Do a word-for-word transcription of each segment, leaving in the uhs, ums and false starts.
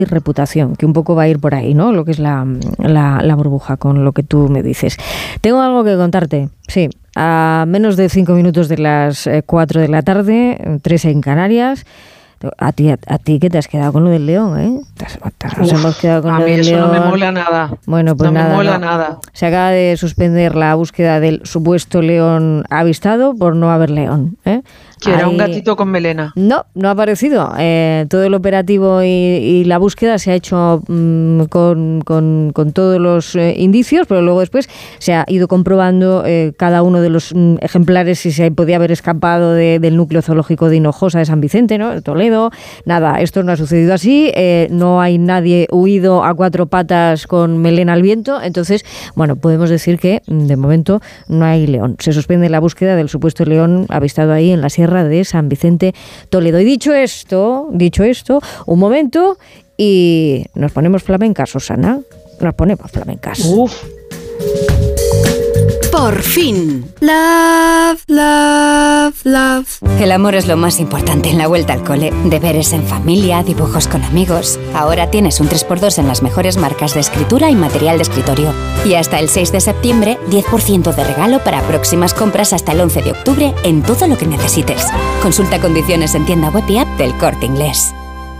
y reputación, que un poco va a ir por ahí, ¿no? Lo que es la, la, la burbuja, con lo que tú me dices. Tengo algo que contarte, sí. A menos de cinco minutos de las cuatro de la tarde, tres en Canarias. A ti, a, a ti que te has quedado con lo del león, ¿eh? Te has, te nos Uf, hemos quedado con a lo mí del eso león. No me mola nada. Bueno, pues no nada. me mola no. nada. Se acaba de suspender la búsqueda del supuesto león avistado por no haber león, ¿eh? Que era Ahí... un gatito con melena. No, no ha aparecido. Eh, todo el operativo y, y la búsqueda se ha hecho mmm, con, con, con todos los eh, indicios, pero luego después se ha ido comprobando eh, cada uno de los mm, ejemplares si se podía haber escapado de, del núcleo zoológico de Hinojosa de San Vicente, ¿no? De Toledo. Nada, esto no ha sucedido así. Eh, no hay nadie huido a cuatro patas con melena al viento. Entonces, bueno, podemos decir que de momento no hay león. Se suspende la búsqueda del supuesto león avistado ahí en la sierra de San Vicente, Toledo. Y dicho esto, dicho esto, un momento y nos ponemos flamencas, Susana. Nos ponemos flamencas. Uf. Por fin. Love, love, love. El amor es lo más importante en la vuelta al cole. Deberes en familia, dibujos con amigos. Ahora tienes un tres por dos en las mejores marcas de escritura y material de escritorio. Y hasta el seis de septiembre, diez por ciento de regalo para próximas compras hasta el once de octubre en todo lo que necesites. Consulta condiciones en tienda web y app del Corte Inglés.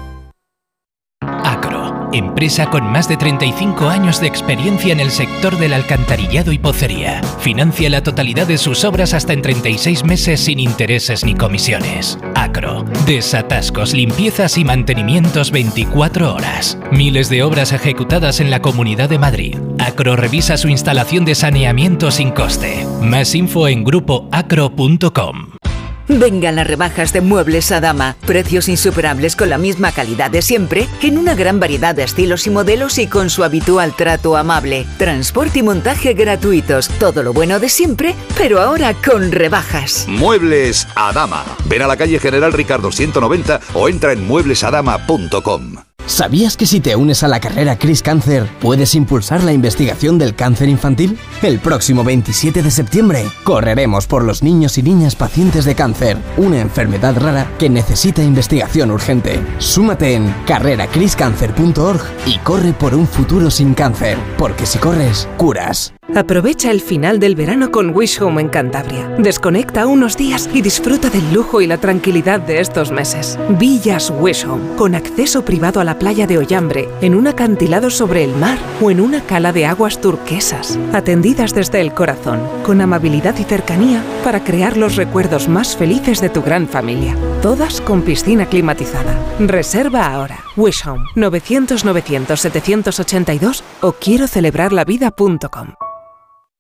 Acro, empresa con más de treinta y cinco años de experiencia en el sector del alcantarillado y pocería. Financia la totalidad de sus obras hasta en treinta y seis meses sin intereses ni comisiones. Acro, desatascos, limpiezas y mantenimientos veinticuatro horas. Miles de obras ejecutadas en la Comunidad de Madrid. Acro revisa su instalación de saneamiento sin coste. Más info en grupo acro punto com. Vengan las rebajas de Muebles Adama. Precios insuperables con la misma calidad de siempre, en una gran variedad de estilos y modelos y con su habitual trato amable. Transporte y montaje gratuitos. Todo lo bueno de siempre, pero ahora con rebajas. Muebles Adama. Ven a la calle General Ricardo ciento noventa o entra en muebles adama punto com. ¿Sabías que si te unes a la carrera Cris Cáncer puedes impulsar la investigación del cáncer infantil? El próximo veintisiete de septiembre correremos por los niños y niñas pacientes de cáncer, una enfermedad rara que necesita investigación urgente. Súmate en carrera cris cáncer punto org y corre por un futuro sin cáncer, porque si corres, curas. Aprovecha el final del verano con Wish Home en Cantabria. Desconecta unos días y disfruta del lujo y la tranquilidad de estos meses. Villas Wish Home, con acceso privado a la playa de Ollambre, en un acantilado sobre el mar o en una cala de aguas turquesas. Atendidas desde el corazón, con amabilidad y cercanía para crear los recuerdos más felices de tu gran familia. Todas con piscina climatizada. Reserva ahora. Wish Home, novecientos novecientos setecientos ochenta y dos o quiero celebrar la vida punto com.